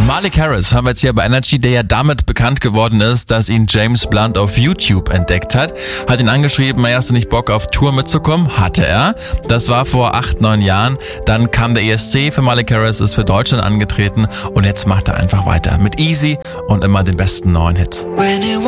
Malik Harris haben wir jetzt hier bei Energy, der ja damit bekannt geworden ist, dass ihn James Blunt auf YouTube entdeckt hat. Hat ihn angeschrieben, hast du nicht Bock auf Tour mitzukommen? Hatte er. Das war vor 8-9 Jahren. Dann kam der ESC für Malik Harris, ist für Deutschland angetreten und jetzt macht er einfach weiter mit Easy und immer den besten neuen Hits.